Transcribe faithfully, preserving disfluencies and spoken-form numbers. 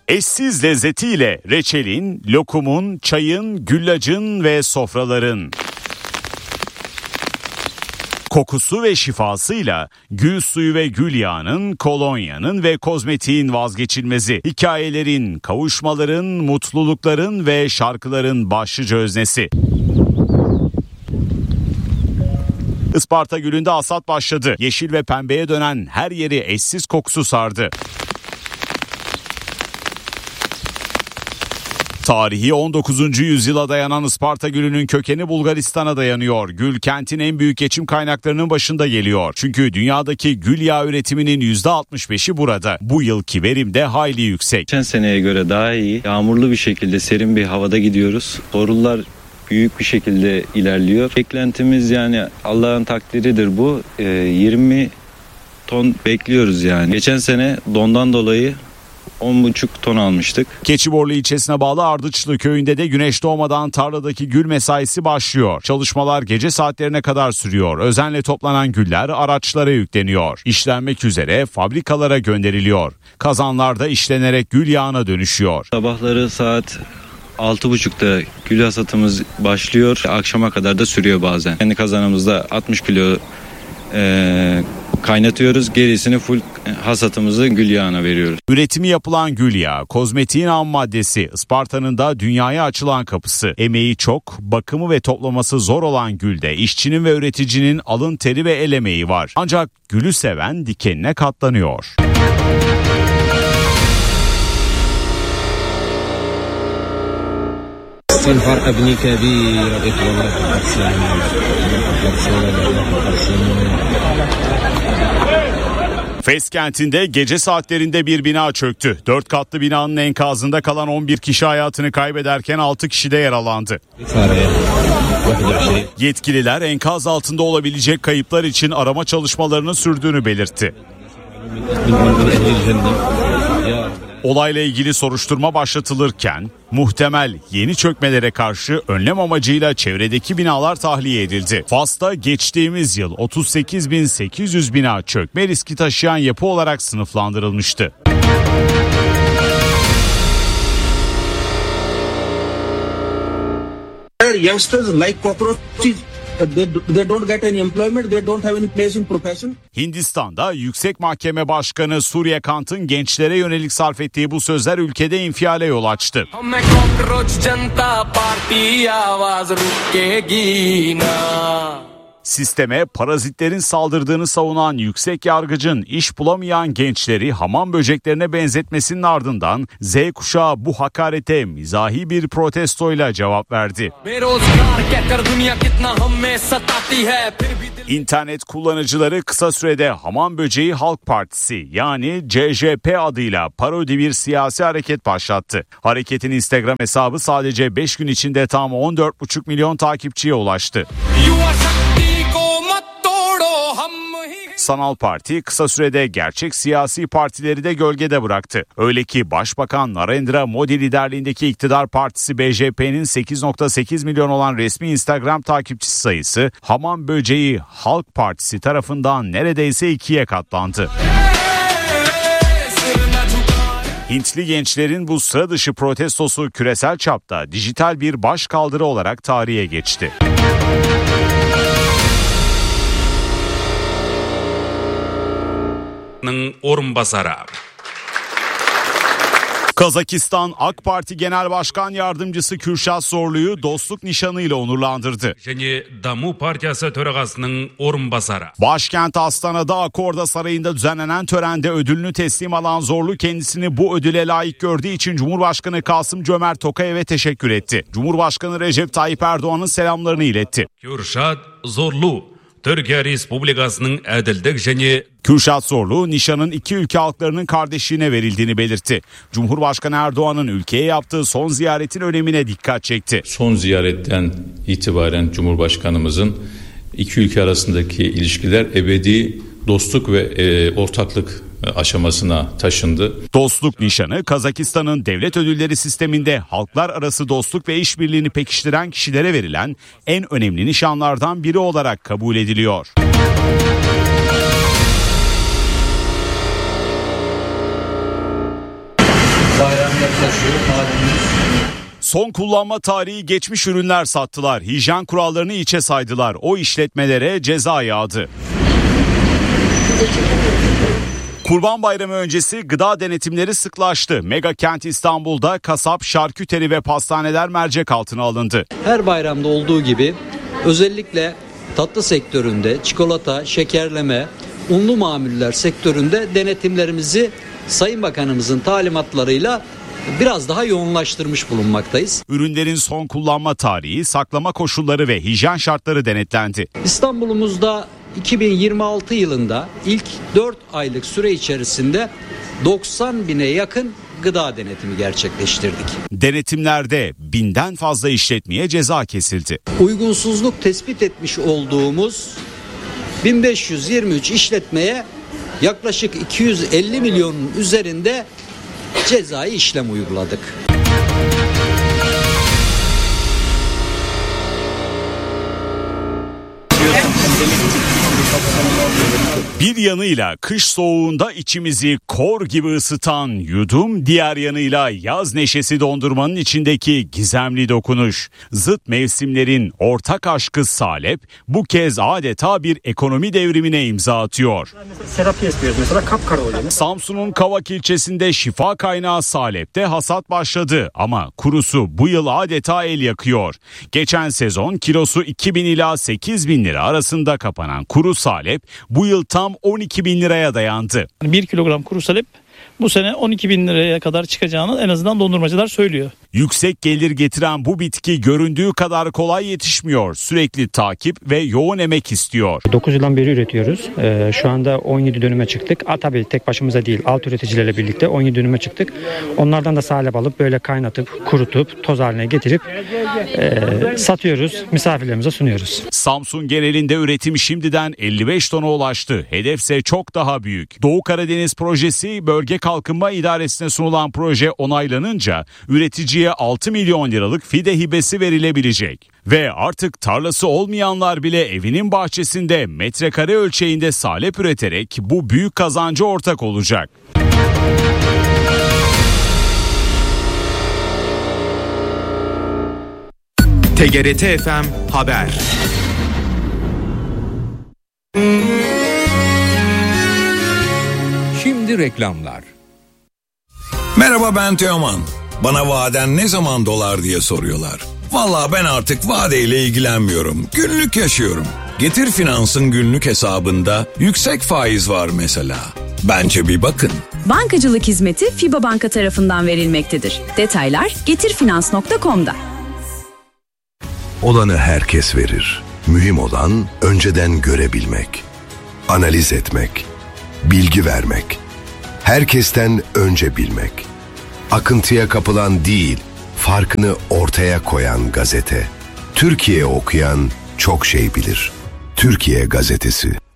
Eşsiz lezzetiyle reçelin, lokumun, çayın, güllacın ve sofraların. Kokusu ve şifasıyla gül suyu ve gül yağının, kolonyanın ve kozmetiğin vazgeçilmezi. Hikayelerin, kavuşmaların, mutlulukların ve şarkıların başlıca öznesi. Isparta Gölü'nde hasat başladı. Yeşil ve pembeye dönen her yeri eşsiz kokusu sardı. Tarihi on dokuzuncu yüzyıla dayanan Isparta Gölü'nün kökeni Bulgaristan'a dayanıyor. Gül kentin en büyük geçim kaynaklarının başında geliyor. Çünkü dünyadaki gül yağı üretiminin yüzde altmış beşi burada. Bu yılki verim de hayli yüksek. Geçen seneye göre daha iyi. Yağmurlu bir şekilde serin bir havada gidiyoruz. Sorunlar büyük bir şekilde ilerliyor. Beklentimiz yani Allah'ın takdiridir bu. Ee, yirmi ton bekliyoruz yani. Geçen sene dondan dolayı on buçuk ton almıştık. Keçiborlu ilçesine bağlı Ardıçlı köyünde de güneş doğmadan tarladaki gül mesaisi başlıyor. Çalışmalar gece saatlerine kadar sürüyor. Özenle toplanan güller araçlara yükleniyor. İşlenmek üzere fabrikalara gönderiliyor. Kazanlarda işlenerek gül yağına dönüşüyor. Sabahları saat altı buçukta gül hasatımız başlıyor. Akşama kadar da sürüyor bazen. Kendi kazanımızda altmış kilo e, kaynatıyoruz. Gerisini full hasatımızı gül yağına veriyoruz. Üretimi yapılan gül yağı, kozmetiğin ham maddesi, Isparta'nın da dünyaya açılan kapısı. Emeği çok, bakımı ve toplaması zor olan gülde işçinin ve üreticinin alın teri ve el emeği var. Ancak gülü seven dikenine katlanıyor. الفرق ابني كبير بيت والله Fes kentinde gece saatlerinde bir bina çöktü. Dört katlı binanın enkazında kalan on bir kişi hayatını kaybederken altı kişi de yaralandı. Yetkililer enkaz altında olabilecek kayıplar için arama çalışmalarının sürdüğünü belirtti. Olayla ilgili soruşturma başlatılırken muhtemel yeni çökmelere karşı önlem amacıyla çevredeki binalar tahliye edildi. Fas'ta geçtiğimiz yıl otuz sekiz bin sekiz yüz bina çökme riski taşıyan yapı olarak sınıflandırılmıştı. Youngsters like cockroaches. They, they don't get any employment, they don't have any place in profession. Hindistan'da Yüksek Mahkeme Başkanı Surya Kant'ın gençlere yönelik sarf ettiği bu sözler ülkede infiale yol açtı. Sisteme parazitlerin saldırdığını savunan yüksek yargıcın iş bulamayan gençleri hamam böceklerine benzetmesinin ardından Z kuşağı bu hakarete mizahi bir protestoyla cevap verdi. İnternet kullanıcıları kısa sürede Hamam Böceği Halk Partisi yani C J P adıyla parodi bir siyasi hareket başlattı. Hareketin Instagram hesabı sadece beş gün içinde tam on dört buçuk milyon takipçiye ulaştı. Sanal Parti kısa sürede gerçek siyasi partileri de gölgede bıraktı. Öyle ki Başbakan Narendra Modi liderliğindeki iktidar partisi B J P'nin sekiz virgül sekiz milyon olan resmi Instagram takipçisi sayısı Hamam Böceği Halk Partisi tarafından neredeyse ikiye katlandı. Hintli gençlerin bu sıra dışı protestosu küresel çapta dijital bir başkaldırı olarak tarihe geçti. Orunbasarı. Kazakistan AK Parti Genel Başkan Yardımcısı Kürşat Zorlu'yu dostluk nişanıyla onurlandırdı. Damu Partiyası Төрағасының orunbasarı. Başkent Astana'da Akorda Sarayı'nda düzenlenen törende ödülünü teslim alan Zorlu kendisini bu ödüle layık gördüğü için Cumhurbaşkanı Kasım-Cömert Tokayev'e teşekkür etti. Cumhurbaşkanı Recep Tayyip Erdoğan'ın selamlarını iletti. Kürşat Zorlu Türkiye Respublikası'nın әділдік және Kürşat Zorlu, nişanın iki ülke halklarının kardeşliğine verildiğini belirtti. Cumhurbaşkanı Erdoğan'ın ülkeye yaptığı son ziyaretin önemine dikkat çekti. Son ziyaretten itibaren Cumhurbaşkanımızın iki ülke arasındaki ilişkiler ebedi dostluk ve e, ortaklık aşamasına taşındı. Dostluk nişanı Kazakistan'ın devlet ödülleri sisteminde halklar arası dostluk ve işbirliğini pekiştiren kişilere verilen en önemli nişanlardan biri olarak kabul ediliyor. Bayram Son kullanma tarihi geçmiş ürünler sattılar. Hijyen kurallarını içe saydılar. O işletmelere ceza yağdı. Kurban Bayramı öncesi gıda denetimleri sıklaştı. Mega kent İstanbul'da kasap, şarküteri ve pastaneler mercek altına alındı. Her bayramda olduğu gibi özellikle tatlı sektöründe, çikolata, şekerleme, unlu mamuller sektöründe denetimlerimizi Sayın Bakanımızın talimatlarıyla biraz daha yoğunlaştırmış bulunmaktayız. Ürünlerin son kullanma tarihi, saklama koşulları ve hijyen şartları denetlendi. İstanbul'umuzda iki bin yirmi altı yılında ilk dört aylık süre içerisinde doksan bine yakın gıda denetimi gerçekleştirdik. Denetimlerde binden fazla işletmeye ceza kesildi. Uygunsuzluk tespit etmiş olduğumuz bin beş yüz yirmi üç işletmeye yaklaşık iki yüz elli milyonun üzerinde cezai işlem uyguladık. Bir yanıyla kış soğuğunda içimizi kor gibi ısıtan yudum, diğer yanıyla yaz neşesi dondurmanın içindeki gizemli dokunuş. Zıt mevsimlerin ortak aşkı Salep bu kez adeta bir ekonomi devrimine imza atıyor. Serapi istiyoruz mesela, kapkara oluyor. Samsun'un Kavak ilçesinde şifa kaynağı Salep'te hasat başladı ama kurusu bu yıl adeta el yakıyor. Geçen sezon kilosu iki bin ila sekiz bin lira arasında kapanan kuru Salep bu yıl tam on iki bin liraya dayandı. bir kilogram kuru salep bu sene on iki bin liraya kadar çıkacağını en azından dondurmacılar söylüyor. Yüksek gelir getiren bu bitki göründüğü kadar kolay yetişmiyor. Sürekli takip ve yoğun emek istiyor. dokuz yıldan beri üretiyoruz. Ee, şu anda on yedi dönüme çıktık. A, tabii tek başımıza değil, alt üreticilerle birlikte on yedi dönüme çıktık. Onlardan da salep alıp böyle kaynatıp, kurutup, toz haline getirip e, satıyoruz, misafirlerimize sunuyoruz. Samsun genelinde üretim şimdiden elli beş tona ulaştı. Hedefse çok daha büyük. Doğu Karadeniz projesi Bölge Kalkınma İdaresi'ne sunulan proje onaylanınca üreticiye altı milyon liralık fide hibesi verilebilecek. Ve artık tarlası olmayanlar bile evinin bahçesinde metrekare ölçeğinde salep üreterek bu büyük kazancı ortak olacak. T G R T F M Haber. Şimdi reklamlar. Merhaba, ben Teoman. Bana vaden ne zaman dolar diye soruyorlar. Vallahi ben artık vadeyle ilgilenmiyorum. Günlük yaşıyorum. Getir Finans'ın günlük hesabında yüksek faiz var mesela. Bence bir bakın. Bankacılık hizmeti FİBA Banka tarafından verilmektedir. Detaylar getirfinans nokta com'da. Olanı herkes verir. Mühim olan önceden görebilmek, analiz etmek, bilgi vermek, herkesten önce bilmek. Akıntıya kapılan değil, farkını ortaya koyan gazete. Türkiye okuyan çok şey bilir. Türkiye Gazetesi.